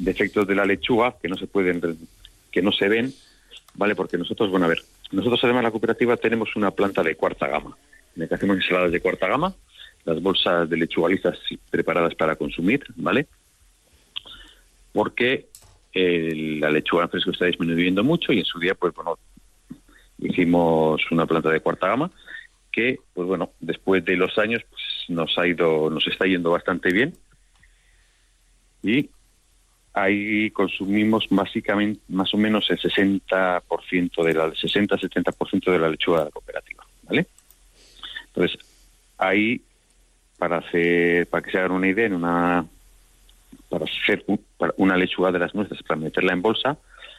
defectos de la lechuga que no se ven, ¿vale? Porque nosotros además en la cooperativa tenemos una planta de cuarta gama, en la que hacemos ensaladas de cuarta gama, las bolsas de lechuga listas preparadas para consumir, ¿vale? Porque la lechuga en fresco está disminuyendo mucho y en su día, pues bueno, hicimos una planta de cuarta gama que, pues bueno, después de los años, pues nos está yendo bastante bien y ahí consumimos básicamente más o menos el 60% de la 60-70% de la lechuga de la cooperativa, ¿vale? Entonces, ahí para que se hagan una idea, para hacer una lechuga de las nuestras, para meterla en bolsa,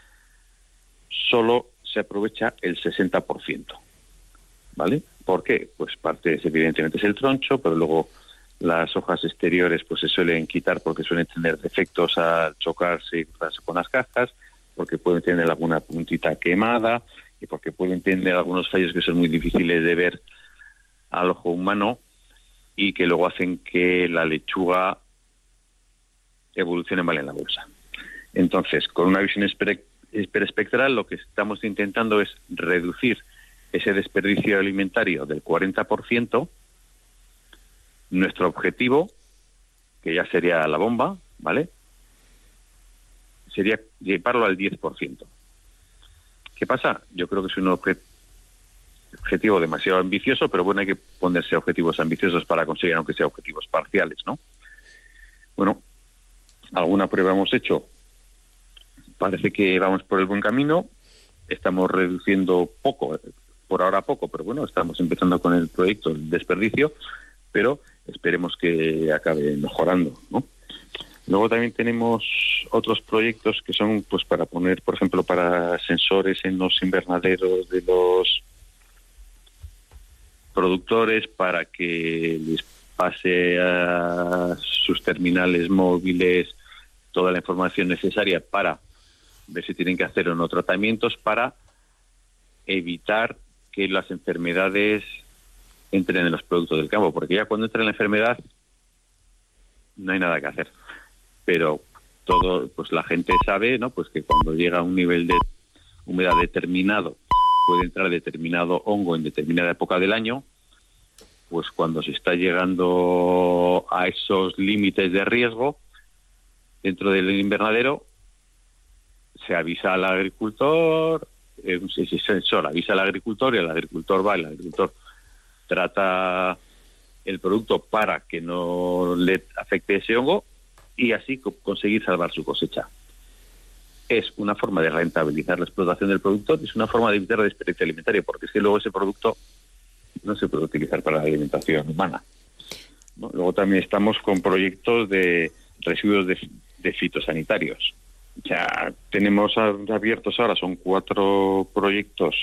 solo se aprovecha el 60%, ¿vale? ¿Por qué? Pues parte evidentemente es el troncho, pero luego las hojas exteriores pues se suelen quitar porque suelen tener defectos al chocarse y cruzarse con las cajas, porque pueden tener alguna puntita quemada y porque pueden tener algunos fallos que son muy difíciles de ver al ojo humano y que luego hacen que la lechuga evolucione mal en la bolsa. Entonces, con una visión hiperespectral, lo que estamos intentando es reducir ese desperdicio alimentario del 40%. Nuestro objetivo, que ya sería la bomba, ¿vale?, sería llevarlo al 10%. ¿Qué pasa? Yo creo que es un objetivo demasiado ambicioso, pero bueno, hay que ponerse objetivos ambiciosos para conseguir, aunque sea objetivos parciales, ¿no? Bueno, alguna prueba hemos hecho. Parece que vamos por el buen camino. Estamos reduciendo poco, por ahora poco, pero bueno, estamos empezando con el proyecto del desperdicio, pero esperemos que acabe mejorando, ¿no? Luego también tenemos otros proyectos que son pues para poner, por ejemplo, para sensores en los invernaderos de los productores para que les pase a sus terminales móviles toda la información necesaria para ver si tienen que hacer o no tratamientos para evitar que las enfermedades entren en los productos del campo, porque ya cuando entra la enfermedad no hay nada que hacer. Pero pues la gente sabe, ¿no?, pues que cuando llega a un nivel de humedad determinado puede entrar determinado hongo en determinada época del año. Pues cuando se está llegando a esos límites de riesgo dentro del invernadero, se avisa al agricultor, ese sensor avisa al agricultor y el agricultor trata el producto para que no le afecte ese hongo y así conseguir salvar su cosecha. Es una forma de rentabilizar la explotación del productor y es una forma de evitar el desperdicio alimentario, porque es que luego ese producto no se puede utilizar para la alimentación humana, ¿no? Luego también estamos con proyectos de residuos de fitosanitarios. Ya tenemos abiertos ahora, son 4 proyectos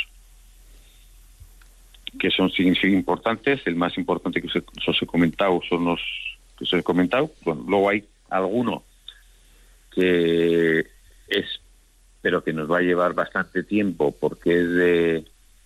que son importantes. El más importante que os he comentado son los que os he comentado. Bueno, luego hay alguno que pero que nos va a llevar bastante tiempo, porque es de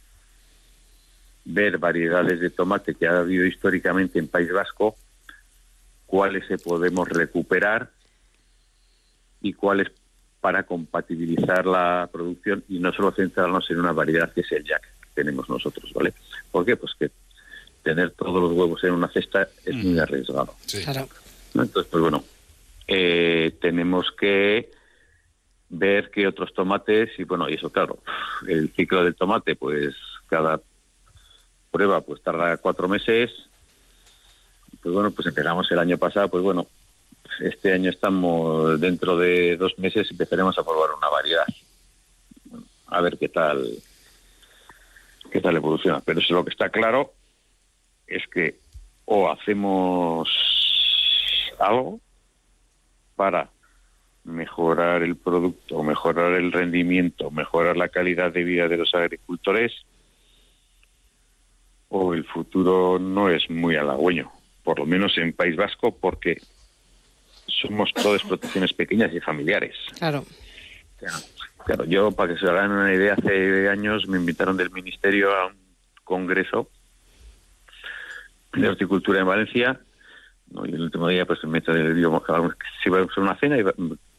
ver variedades de tomate que ha habido históricamente en País Vasco, cuáles se podemos recuperar y cuáles para compatibilizar la producción y no solo centrarnos en una variedad que es el Jack que tenemos nosotros, ¿vale? ¿Por qué? Pues que tener todos los huevos en una cesta es muy arriesgado. Sí. Claro. ¿No? Entonces, pues bueno, tenemos que ver qué otros tomates y bueno, y eso claro, el ciclo del tomate, pues cada prueba pues tarda 4 meses. Pues bueno, pues empezamos el año pasado, pues bueno, este año estamos dentro de 2 meses empezaremos a probar una variedad. Bueno, a ver qué tal evoluciona. Pero eso lo que está claro es que o hacemos algo para mejorar el producto, mejorar el rendimiento, mejorar la calidad de vida de los agricultores, o el futuro no es muy halagüeño, por lo menos en País Vasco, porque somos todas explotaciones pequeñas y familiares. Claro. Claro, yo, para que se hagan una idea, hace años me invitaron del Ministerio a un congreso de horticultura en Valencia, ¿no? Y el último día pues me digo, si iba a hacer una cena y